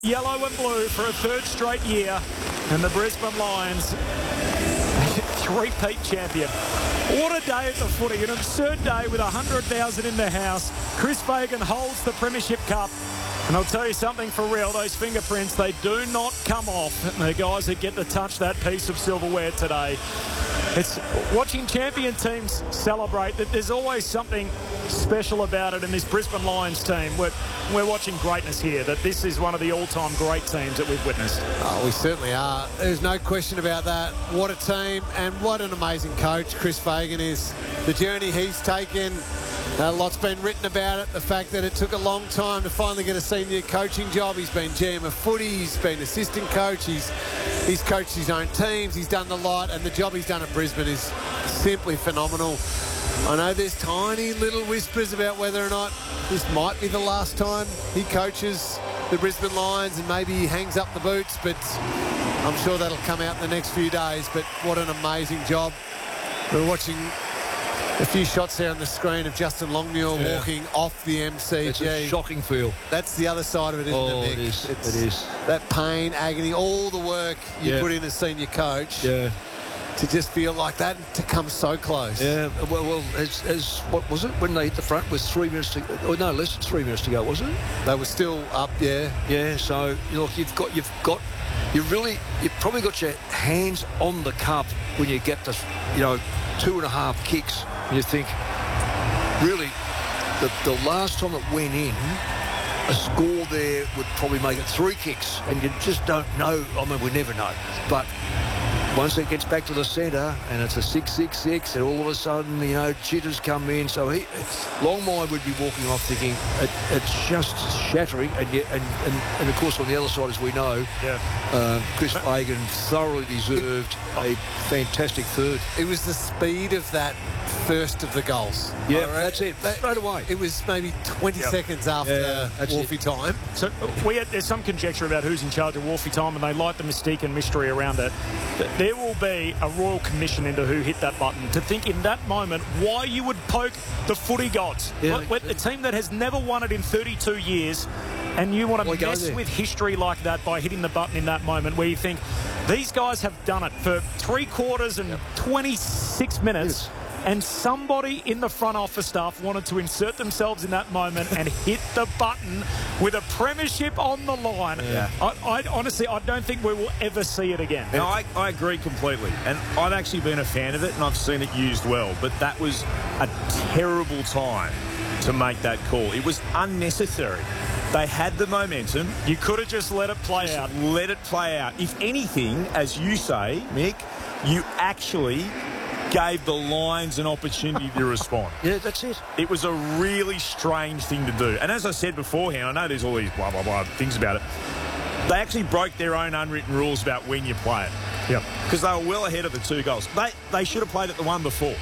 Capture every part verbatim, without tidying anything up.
Yellow and blue for a third straight year, and the Brisbane Lions, three-peat champion. What a day at the footy, an absurd day with one hundred thousand in the house. Chris Fagan holds the Premiership Cup. And I'll tell you something for real, those fingerprints, they do not come off. And the guys that get to touch that piece of silverware today. It's watching champion teams celebrate, that there's always something special about it in this Brisbane Lions team. We're, we're watching greatness here, that this is one of the all-time great teams that we've witnessed. Oh, we certainly are. There's no question about that. What a team and what an amazing coach Chris Fagan is. The journey he's taken, a lot's been written about it. The fact that it took a long time to finally get a senior coaching job. He's been G M of footy, he's been assistant coach, he's, he's coached his own teams, he's done the lot, and the job he's done at Brisbane is simply phenomenal. I know there's tiny little whispers about whether or not this might be the last time he coaches the Brisbane Lions and maybe he hangs up the boots, but I'm sure that'll come out in the next few days. But what an amazing job. We're watching a few shots there on the screen of Justin Longmuir yeah. walking off the M C G. It's a shocking feel. That's the other side of it, isn't oh, it, Nick? it is. It's it is. That pain, agony, all the work you yeah. put in as senior coach. Yeah. To just feel like that, to come so close. Yeah, well, well as, as what was it when they hit the front with three minutes to, or no, less than three minutes to go, wasn't it? They were still up, yeah. Yeah, so you know, you've got, you've got, you really, you've probably got your hands on the cup when you get the, you know, two and a half kicks, and you think, really, the the last time it went in, a score there would probably make it three kicks, and you just don't know. I mean, we never know, but. Once it gets back to the centre and it's a six six six and all of a sudden, you know, Chitters come in. So he, Longmire would be walking off thinking it, it's just shattering. And, yet, and, and, and, of course, on the other side, as we know, yeah. uh, Chris Fagan thoroughly deserved a fantastic third. It was the speed of that first of the goals. Yeah, that's it. That, straight away. It was maybe twenty yep. seconds after yeah, Wolfie it. time. So we had, there's some conjecture about who's in charge of Wolfie time, and they like the mystique and mystery around it. There will be a royal commission into who hit that button to think in that moment why you would poke the footy gods. Yeah, like, a team that has never won it in thirty-two years, and you want to mess with history like that by hitting the button in that moment where you think these guys have done it for three quarters and yep. twenty-six minutes. Yes. And somebody in the front office staff wanted to insert themselves in that moment and hit the button with a premiership on the line. Yeah. I, I honestly, I don't think we will ever see it again. No, I, I agree completely. And I've actually been a fan of it, and I've seen it used well. But that was a terrible time to make that call. It was unnecessary. They had the momentum. You could have just let it play just out. Let it play out. If anything, as you say, Mick, you actually gave the Lions an opportunity to respond. Yeah, that's it. It was a really strange thing to do. And as I said beforehand, I know there's all these blah, blah, blah things about it. They actually broke their own unwritten rules about when you play it. Yeah. Because they were well ahead of the two goals. They they should have played it the one before.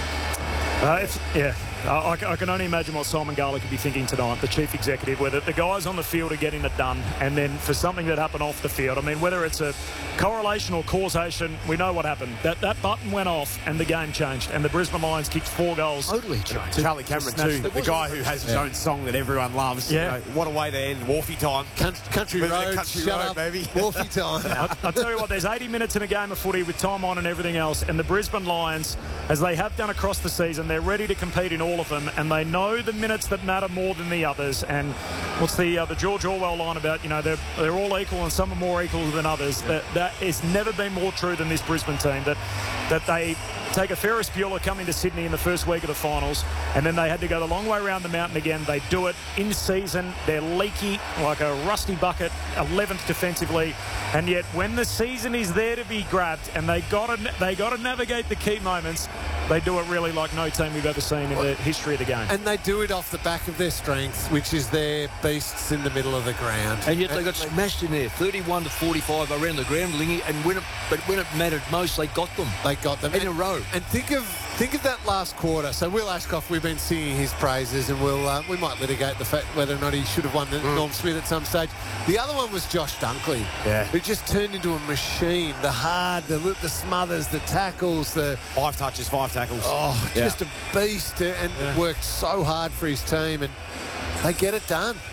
Uh, it's, yeah. Uh, I, I can only imagine what Simon Garlick could be thinking tonight, the chief executive, whether the guys on the field are getting it done, and then for something that happened off the field, I mean, whether it's a correlation or causation, we know what happened. That that button went off and the game changed, and the Brisbane Lions kicked four goals. Totally changed. Charlie Cameron too, the guy who has his yeah. own song that everyone loves. Yeah. You know, what a way to end Wolfie time. Country road, country shut road, up, baby. Wolfie time. I, I'll tell you what, there's eighty minutes in a game of footy with time on and everything else, and the Brisbane Lions, as they have done across the season, they're ready to compete in all of them, and they know the minutes that matter more than the others. And what's the uh, the George Orwell line about, you know, they're they're all equal and some are more equal than others. That that has never been more true than this Brisbane team, that that they take a Ferris Bueller coming to Sydney in the first week of the finals, and then they had to go the long way around the mountain again. They do it in season. They're leaky like a rusty bucket, eleventh defensively, and yet when the season is there to be grabbed and they got to they got to navigate the key moments, they do it really like no team we've ever seen in the history of the game. And they do it off the back of their strength, which is their beasts in the middle of the ground. And yet they got smashed in there, thirty-one to forty-five around the ground, Lingy, and when it, but when it mattered most, they got them. They got them in and, a row. And think of think of that last quarter. So Will Ashcroft, we've been singing his praises, and we'll uh, we might litigate the fact whether or not he should have won the mm. Norm Smith at some stage. The other one was Josh Dunkley, yeah, who just turned into a machine. The hard, the the smothers, the tackles, the five touches, five tackles. Oh, yeah. just a beast, and yeah. worked so hard for his team, and they get it done.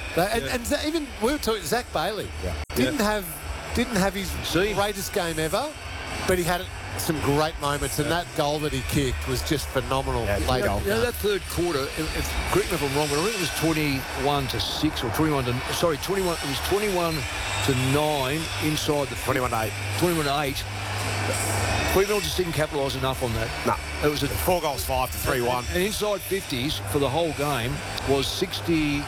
They- and, and Za- even we were talking Zach Bailey didn't have didn't have his See? greatest game ever, but he had some great moments, and that goal that he kicked was just phenomenal. Yeah, late goal. on. You know, that third quarter, if, if, correct me if I'm wrong, but I think it was twenty-one to six or twenty-one to, sorry, twenty-one, it was twenty-one to nine inside the twenty-one to eight. twenty-one to eight. Fremantle just didn't capitalise enough on that. No. It was a Four goals, five to three one. And inside fifties for the whole game was sixty-two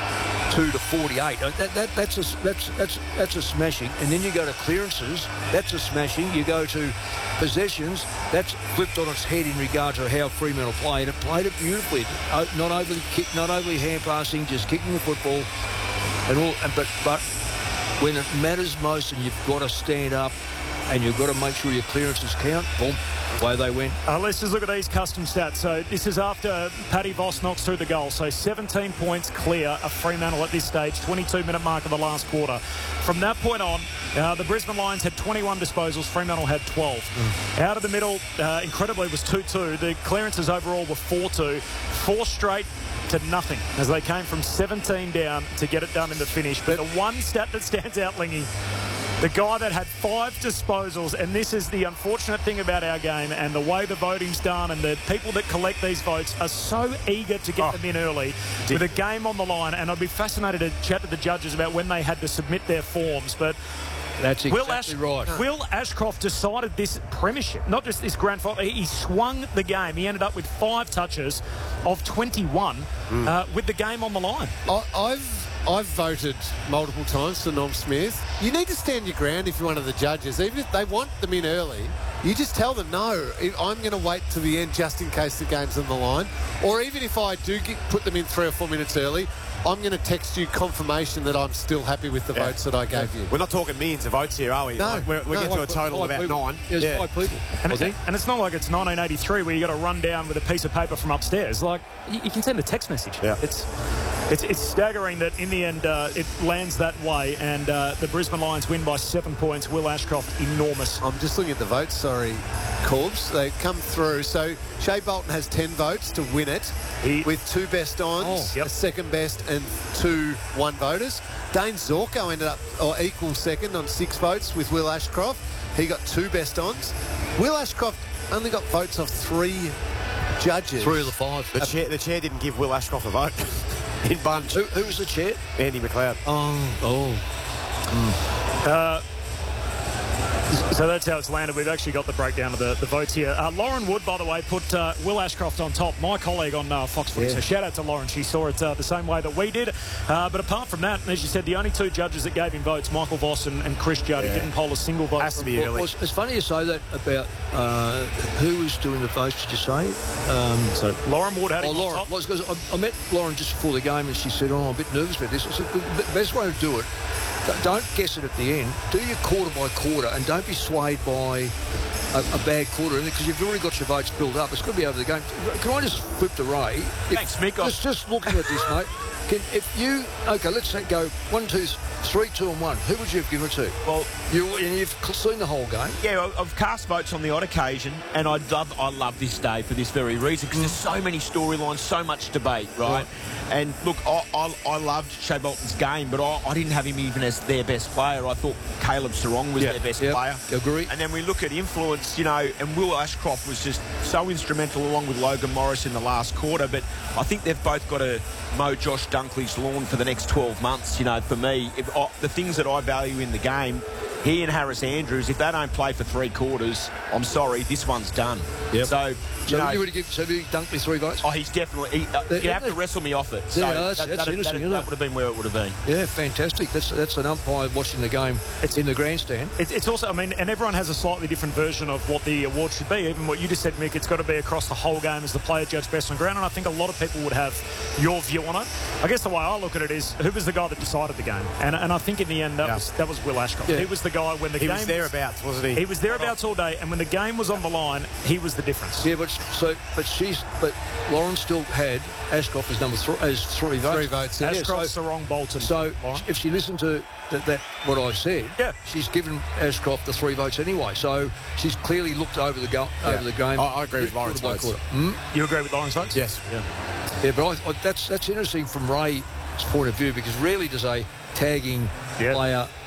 to forty-eight. Uh, That, that, that's, a, that's, that's, that's a smashing. And then you go to clearances, that's a smashing. You go to possessions, that's flipped on its head in regard to how Fremantle played. It played it beautifully. Uh, Not overly kick, not overly hand passing, just kicking the football. And all. And, but, but when it matters most and you've got to stand up and you've got to make sure your clearances count, boom, away they went. Uh, let's just look at these custom stats. So this is after Paddy Voss knocks through the goal. So seventeen points clear of Fremantle at this stage, twenty-two minute mark of the last quarter. From that point on, uh, the Brisbane Lions had twenty-one disposals. Fremantle had twelve. Mm. Out of the middle, uh, incredibly, was two two. The clearances overall were four two. Four straight to nothing as they came from seventeen down to get it done in the finish. But the one stat that stands out, Lingy, the guy that had five disposals, and this is the unfortunate thing about our game and the way the voting's done, and the people that collect these votes are so eager to get oh, them in early with a game on the line. And I'd be fascinated to chat to the judges about when they had to submit their forms. But That's Will exactly Ash- right. Will Ashcroft decided this premiership, not just this grand final. He swung the game. He ended up with five touches of twenty-one mm. uh, with the game on the line. I, I've I've voted multiple times for Norm Smith. You need to stand your ground if you're one of the judges. Even if they want them in early, you just tell them, no, I'm going to wait to the end just in case the game's on the line. Or even if I do get, put them in three or four minutes early, I'm going to text you confirmation that I'm still happy with the yeah. votes that I gave yeah. you. We're not talking millions of votes here, are we? No. Like we're we're no, getting to a total of about people. nine. There's yeah. five people. And, it, and it's not like it's nineteen eighty-three where you got to run down with a piece of paper from upstairs. Like, you, you can send a text message. Yeah. It's it's it's staggering that in the end uh, it lands that way, and uh, the Brisbane Lions win by seven points. Will Ashcroft, enormous. I'm just looking at the votes, sorry, Corbs. They come through. So Shea Bolton has ten votes to win it, he, with two best ons, oh, yep. a second best, and two one voters. Dane Zorko ended up or equal second on six votes with Will Ashcroft. He got two best ons. Will Ashcroft only got votes of three judges. Three of the five. The chair, the chair didn't give Will Ashcroft a vote in bunch. Who, who was the chair? Andy McLeod. Oh, oh. Mm. Uh, So that's how it's landed. We've actually got the breakdown of the, the votes here. Uh, Lauren Wood, by the way, put uh, Will Ashcroft on top, my colleague on uh, Fox Footy. Yeah. So shout out to Lauren. She saw it uh, the same way that we did. Uh, but apart from that, as you said, the only two judges that gave him votes, Michael Voss and, and Chris Judd, yeah. didn't poll a single vote. Has to be early. Well, it's funny you say that about uh, who was doing the votes, did you say? Um, so Lauren Wood had oh, him Lauren. on top. Well, because I, I met Lauren just before the game and she said, oh, I'm a bit nervous about this. I said, the best way to do it, don't guess it at the end. Do your quarter by quarter and don't be swayed by a, a bad quarter because you've already got your votes built up. It's going to be over the game. Can I just flip to Ray? If, Thanks, Mick. Just, just looking at this, mate. Can, if you, OK, let's say go one, two, three, two and one. Who would you have given it to? Well, you, and you've seen the whole game. Yeah, I've cast votes on the odd occasion, and I love, I love this day for this very reason because mm. there's so many storylines, so much debate, right? Yeah. And look, I, I, I loved Shea Bolton's game, but I, I didn't have him even as their best player. I thought Caleb Sarong was yep. their best yep. player. Agree. And then we look at influence, you know, and Will Ashcroft was just so instrumental along with Logan Morris in the last quarter. But I think they've both got to mow Josh Dunkley's lawn for the next twelve months. You know, for me, if, uh, the things that I value in the game, he and Harris Andrews, if they don't play for three quarters, I'm sorry, this one's done. Yep. So, you so know, you would give, so you Dunkley three votes? Oh, he's definitely. He, uh, you have to wrestle me off it. So yeah, that's, that, that's that, interesting. that, that would have been where it would have been. Yeah, fantastic. That's that's an umpire watching the game it's, in the grandstand. It's, it's also, I mean, and everyone has a slightly different version of what the award should be. Even what you just said, Mick, it's got to be across the whole game as the player judged best on ground. And I think a lot of people would have your view on it. I guess the way I look at it is, who was the guy that decided the game? And and I think in the end that yeah. was that was Will Ashcroft. Yeah. He was the guy when the he game was thereabouts, wasn't he? He was thereabouts all day, and when the game was on the line, he was the difference. Yeah, but so but she's but Lauren still had Ashcroft as number three as three votes. Three votes. Yeah. Ashcroft, yeah, so, Sarong, Bolton. So Lauren. if she listened to that, that what I said, yeah. she's given Ashcroft the three votes anyway. So she's clearly looked over the go, yeah. over the game. I, I agree with Lauren's votes. Hmm? You agree with Lauren's votes? Yes. Yeah. Yeah, but I, I, that's that's interesting from Ray point of view, because rarely does a tagging Yep. player